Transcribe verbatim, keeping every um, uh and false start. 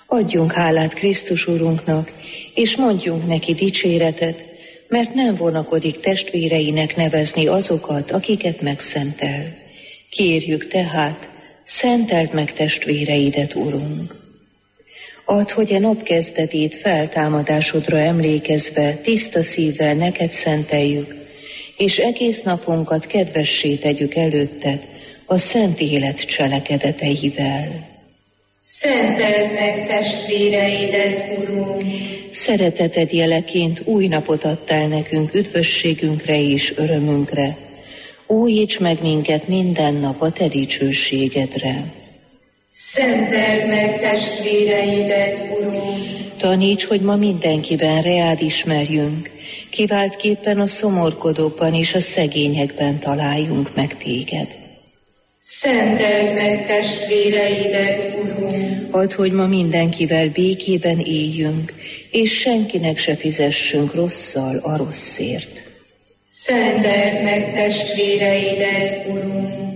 Adjunk hálát Krisztus Urunknak, és mondjunk neki dicséretet, mert nem vonakodik testvéreinek nevezni azokat, akiket megszentel. Kérjük tehát, szenteld meg testvéreidet, Urunk. Add, hogy a nap kezdetét feltámadásodra emlékezve tiszta szívvel neked szenteljük, és egész napunkat kedvessé tegyük előtted a szent élet cselekedeteivel. Szenteld meg testvéreidet, Urunk! Szereteted jeleként új napot adtál nekünk üdvösségünkre és örömünkre. Újíts meg minket minden nap a te dicsőségedre. Szenteld meg testvéreidet, Urunk! Taníts, hogy ma mindenkiben reád ismerjünk, kiváltképpen a szomorkodókban és a szegényekben találjunk meg téged. Szenteld meg testvéreidet, Urunk! Add, hogy ma mindenkivel békében éljünk, és senkinek se fizessünk rosszal a rosszért. Szenteld meg testvéreidet, Urunk!